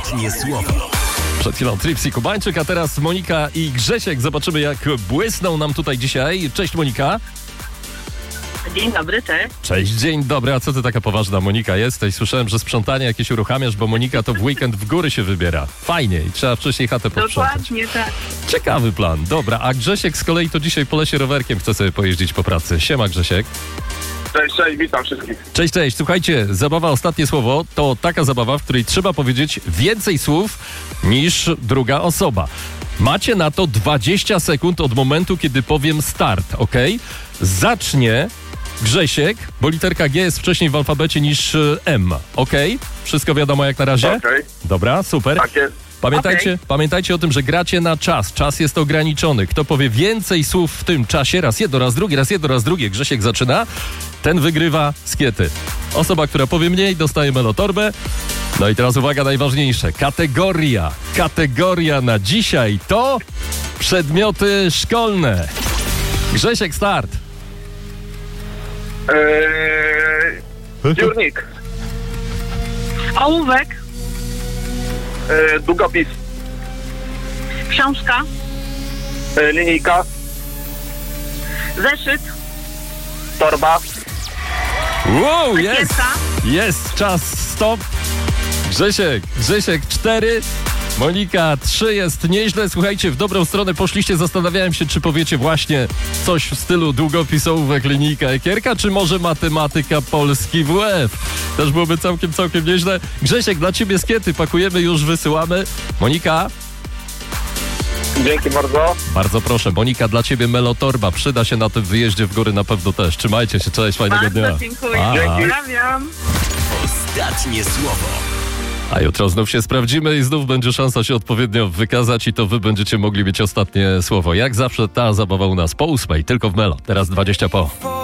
Ostatnie słowo. Przed chwilą Tripsy Kubańczyk, a teraz Monika i Grzesiek. Zobaczymy, jak błysną nam tutaj dzisiaj. Cześć, Monika. Dzień dobry, cześć. Cześć, dzień dobry. A co ty taka poważna, Monika, jesteś? Słyszałem, że sprzątanie jakieś uruchamiasz, bo Monika to w weekend w góry się wybiera. Fajnie i trzeba wcześniej chatę posprzątać. Dokładnie tak. Ciekawy plan. Dobra, a Grzesiek z kolei to dzisiaj po lesie rowerkiem chce sobie pojeździć po pracy. Siema, Grzesiek. Cześć, witam wszystkich. Cześć. Słuchajcie, zabawa Ostatnie Słowo to taka zabawa, w której trzeba powiedzieć więcej słów niż druga osoba. Macie na to 20 sekund od momentu, kiedy powiem start, ok? Zacznie Grzesiek, bo literka G jest wcześniej w alfabecie niż M, ok? Wszystko wiadomo jak na razie? Okej. Dobra, super. Tak jest. Pamiętajcie o tym, że gracie na czas. Czas jest ograniczony. Kto powie więcej słów w tym czasie, raz jedno, raz drugie, raz jedno, raz drugie, Grzesiek zaczyna, ten wygrywa skiety. Osoba, która powie mniej, dostaje melotorbę. No i teraz uwaga, najważniejsze. Kategoria na dzisiaj to przedmioty szkolne. Grzesiek, start. Dziurnik. Ołówek, Długopis. książka, Linijka. zeszyt, Torba. Wow, jest! kiesa, Jest, czas, stop. Grzesiek 4, Monika 3, jest nieźle. Słuchajcie, w dobrą stronę poszliście. Zastanawiałem się, czy powiecie właśnie coś w stylu długopis, ołówek, linijka, ekierka, czy może matematyka, polski WF. Też byłoby całkiem nieźle. Grzesiek, dla ciebie skiety pakujemy, już wysyłamy. Monika? Dzięki bardzo. Bardzo proszę. Monika, dla ciebie melotorba. Przyda się na tym wyjeździe w góry na pewno też. Trzymajcie się, cześć, fajnego dnia. bardzo dziękuję. Pa. Pozdrawiam. Ostatnie słowo. A jutro znów się sprawdzimy i znów będzie szansa się odpowiednio wykazać i to wy będziecie mogli mieć ostatnie słowo. Jak zawsze ta zabawa u nas po 8:00, tylko w Melo. Teraz 20 po.